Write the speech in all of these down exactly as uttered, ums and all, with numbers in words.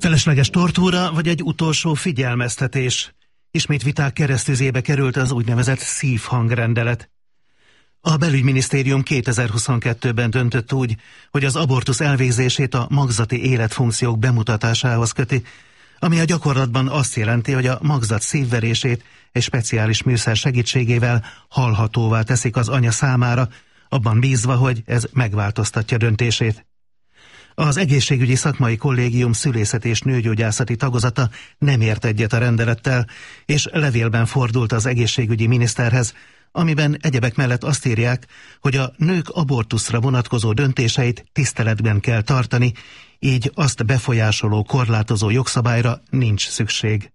Felesleges tortúra vagy egy utolsó figyelmeztetés? Ismét viták keresztüzébe került az úgynevezett szívhangrendelet. A belügyminisztérium kétezer-huszonkettőben döntött úgy, hogy az abortusz elvégzését a magzati életfunkciók bemutatásához köti, ami a gyakorlatban azt jelenti, hogy a magzat szívverését egy speciális műszer segítségével hallhatóvá teszik az anya számára, abban bízva, hogy ez megváltoztatja döntését. Az egészségügyi szakmai kollégium szülészet és nőgyógyászati tagozata nem ért egyet a rendelettel, és levélben fordult az egészségügyi miniszterhez, amiben egyebek mellett azt írják, hogy a nők abortuszra vonatkozó döntéseit tiszteletben kell tartani, így azt befolyásoló korlátozó jogszabályra nincs szükség.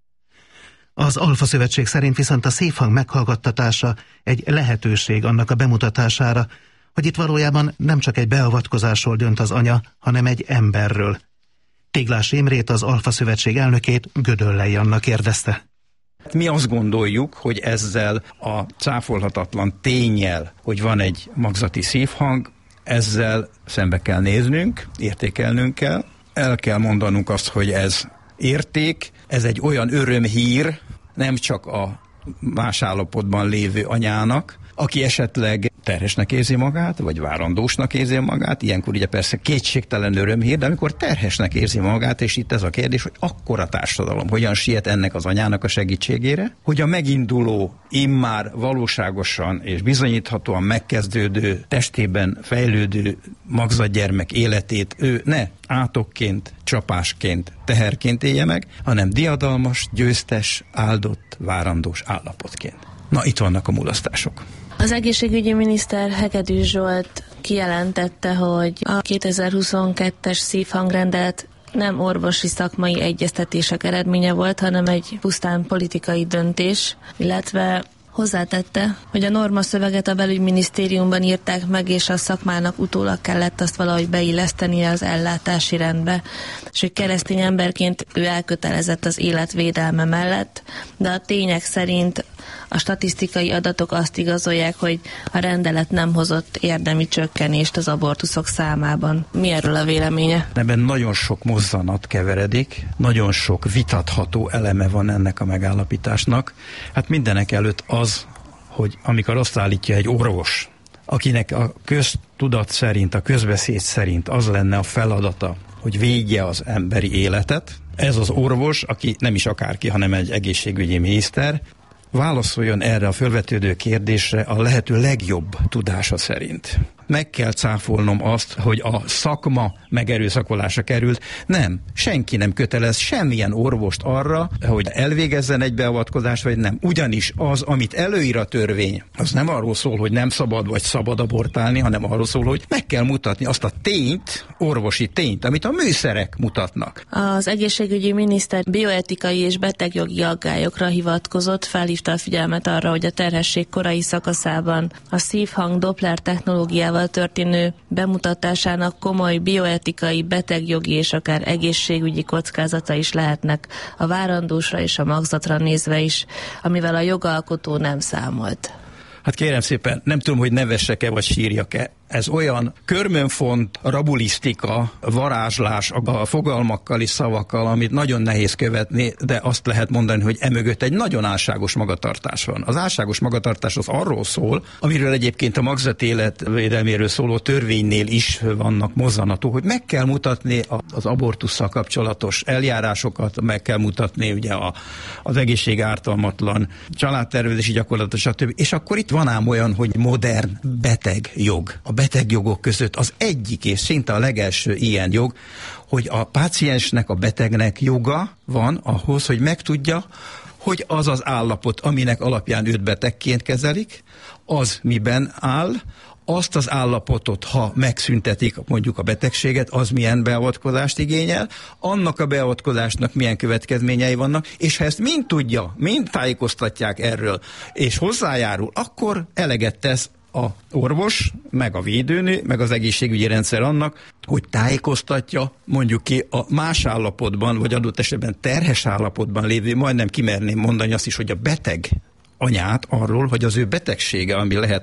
Az Alfa Szövetség szerint viszont a szívhang meghallgattatása egy lehetőség annak a bemutatására, hogy itt valójában nem csak egy beavatkozásról dönt az anya, hanem egy emberről. Téglás Imrét, az Alfa Szövetség elnökét Gödöllei Anna kérdezte. Mi azt gondoljuk, hogy ezzel a cáfolhatatlan ténnyel, hogy van egy magzati szívhang, ezzel szembe kell néznünk, értékelnünk kell. El kell mondanunk azt, hogy ez érték, ez egy olyan örömhír, nem csak a más állapotban lévő anyának, aki esetleg terhesnek érzi magát, vagy várandósnak érzi magát, ilyenkor ugye persze kétségtelen örömhír, de amikor terhesnek érzi magát, és itt ez a kérdés, hogy akkor a társadalom hogyan siet ennek az anyának a segítségére, hogy a meginduló, immár valóságosan és bizonyíthatóan megkezdődő, testében fejlődő magzatgyermek életét ő ne átokként, csapásként, teherként élje meg, hanem diadalmas, győztes, áldott, várandós állapotként. Na, itt vannak a mulasztások. Az egészségügyi miniszter Hegedűs Zsolt kijelentette, hogy a kétezer-huszonkettes szívhangrendelet nem orvosi szakmai egyeztetések eredménye volt, hanem egy pusztán politikai döntés, illetve hozzátette, hogy a normaszöveget a belügyminisztériumban írták meg, és a szakmának utólag kellett azt valahogy beillesztenie az ellátási rendbe, és hogy keresztény emberként ő elkötelezett az életvédelme mellett, de a tények szerint a statisztikai adatok azt igazolják, hogy a rendelet nem hozott érdemi csökkenést az abortuszok számában. Mi erről a véleménye? Ebben nagyon sok mozzanat keveredik, nagyon sok vitatható eleme van ennek a megállapításnak. Hát mindenek előtt az, hogy amikor azt állítja egy orvos, akinek a köztudat szerint, a közbeszéd szerint az lenne a feladata, hogy védje az emberi életet, ez az orvos, aki nem is akárki, hanem egy egészségügyi miniszter, válaszoljon erre a fölvetődő kérdésre a lehető legjobb tudása szerint. Meg kell cáfolnom azt, hogy a szakma megerőszakolásra került. Nem, senki nem kötelez semmilyen orvost arra, hogy elvégezzen egy beavatkozást, vagy nem. Ugyanis az, amit előír a törvény, az nem arról szól, hogy nem szabad vagy szabad abortálni, hanem arról szól, hogy meg kell mutatni azt a tényt, orvosi tényt, amit a műszerek mutatnak. Az egészségügyi miniszter bioetikai és betegjogi aggályokra hivatkozott, felhívta a figyelmet arra, hogy a terhesség korai szakaszában a szívhang Doppler technológiával történő bemutatásának komoly bioetikai, betegjogi és akár egészségügyi kockázata is lehetnek a várandósra és a magzatra nézve is, amivel a jogalkotó nem számolt. Hát kérem szépen, nem tudom, hogy nevessek-e vagy sírjak-e. Ez olyan körmönfont rabulisztika, varázslás a fogalmakkal és szavakkal, amit nagyon nehéz követni, de azt lehet mondani, hogy emögött egy nagyon álságos magatartás van. Az álságos magatartás az arról szól, amiről egyébként a magzat életvédelméről szóló törvénynél is vannak mozzanatok, hogy meg kell mutatni az abortusszal kapcsolatos eljárásokat, meg kell mutatni ugye a, az egészség ártalmatlan családtervezési gyakorlatot, stb. És akkor itt van ám olyan, hogy modern beteg jog. A betegjogok között az egyik és szinte a legelső ilyen jog, hogy a páciensnek, a betegnek joga van ahhoz, hogy megtudja, hogy az az állapot, aminek alapján őt betegként kezelik, az miben áll, azt az állapotot, ha megszüntetik mondjuk a betegséget, az milyen beavatkozást igényel, annak a beavatkozásnak milyen következményei vannak, és ha ezt mind tudja, mind tájékoztatják erről, és hozzájárul, akkor eleget tesz a orvos, meg a védőnő, meg az egészségügyi rendszer annak, hogy tájékoztatja mondjuk ki a más állapotban, vagy adott esetben terhes állapotban lévő, majdnem kimerném mondani azt is, hogy a beteg anyát arról, hogy az ő betegsége, ami lehet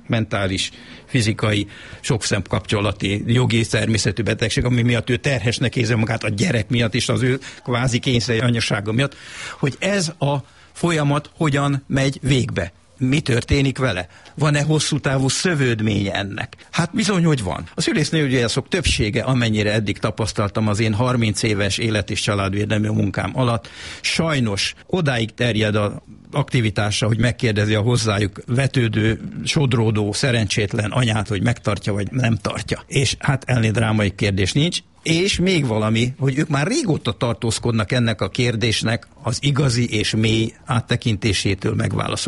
mentális, fizikai, sok szemkapcsolati, jogi természetű betegség, ami miatt ő terhesnek érzi magát a gyerek miatt és az ő kvázi kényszer anyasága miatt, hogy ez a folyamat hogyan megy végbe. Mi történik vele? Van-e hosszú távú szövődménye ennek? Hát bizony, hogy van. A szülésznőgyógyászok többsége, amennyire eddig tapasztaltam az én harminc éves élet- és családvédelmi munkám alatt, sajnos odáig terjed a aktivitása, hogy megkérdezi a hozzájuk vetődő, sodródó, szerencsétlen anyát, hogy megtartja vagy nem tartja. És hát ennél drámai kérdés nincs. És még valami, hogy ők már régóta tartózkodnak ennek a kérdésnek az igazi és mély áttekintésétől, megválaszolásától.